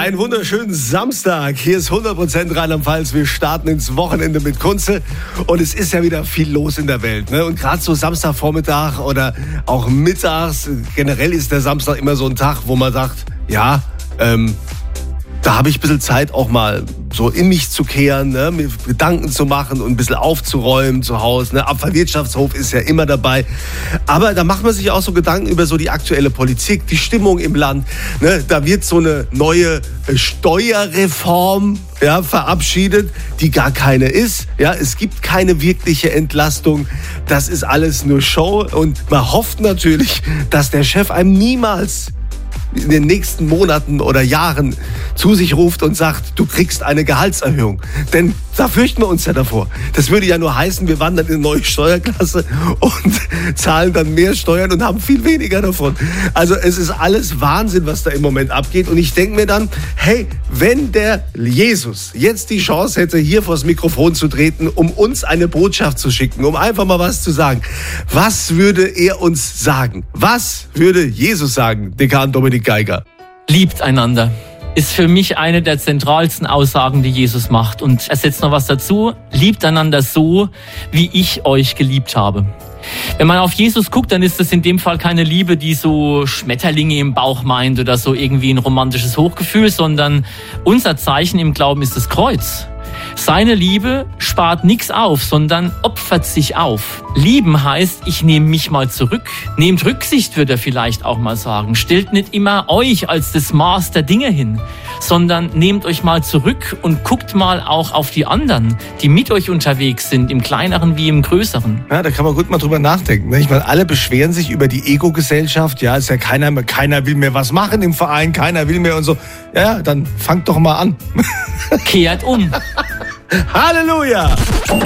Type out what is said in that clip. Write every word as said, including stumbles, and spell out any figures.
Einen wunderschönen Samstag. Hier ist hundert Prozent Rheinland-Pfalz. Wir starten ins Wochenende mit Kunze. Und es ist ja wieder viel los in der Welt, ne? Und gerade so Samstagvormittag oder auch mittags, generell ist der Samstag immer so ein Tag, wo man sagt, ja, ähm, da habe ich ein bisschen Zeit, auch mal so in mich zu kehren, ne? Mir Gedanken zu machen und ein bisschen aufzuräumen zu Hause. Ne? Abfallwirtschaftshof ist ja immer dabei. Aber da macht man sich auch so Gedanken über so die aktuelle Politik, die Stimmung im Land. Ne? Da wird so eine neue Steuerreform ja, verabschiedet, die gar keine ist. Ja? Es gibt keine wirkliche Entlastung. Das ist alles nur Show. Und man hofft natürlich, dass der Chef einem niemals in den nächsten Monaten oder Jahren zu sich ruft und sagt, du kriegst eine Gehaltserhöhung. Denn da fürchten wir uns ja davor. Das würde ja nur heißen, wir wandern in eine neue Steuerklasse und zahlen dann mehr Steuern und haben viel weniger davon. Also es ist alles Wahnsinn, was da im Moment abgeht. Und ich denke mir dann, hey, wenn der Jesus jetzt die Chance hätte, hier vors Mikrofon zu treten, um uns eine Botschaft zu schicken, um einfach mal was zu sagen, was würde er uns sagen? Was würde Jesus sagen, Dekan Dominik Geiger? Liebt einander. Ist für mich eine der zentralsten Aussagen, die Jesus macht. Und er setzt noch was dazu. Liebt einander so, wie ich euch geliebt habe. Wenn man auf Jesus guckt, dann ist das in dem Fall keine Liebe, die so Schmetterlinge im Bauch meint oder so irgendwie ein romantisches Hochgefühl, sondern unser Zeichen im Glauben ist das Kreuz. Seine Liebe spart nichts auf, sondern opfert sich auf. Lieben heißt, ich nehme mich mal zurück. Nehmt Rücksicht, würde er vielleicht auch mal sagen. Stellt nicht immer euch als das Maß der Dinge hin, sondern nehmt euch mal zurück und guckt mal auch auf die anderen, die mit euch unterwegs sind, im Kleineren wie im Größeren. Ja, da kann man gut mal drüber nachdenken. Ich meine, alle beschweren sich über die Ego-Gesellschaft. Ja, ist ja keiner, keiner will mehr was machen im Verein, keiner will mehr und so. Ja, dann fangt doch mal an. Kehrt um. Halleluja!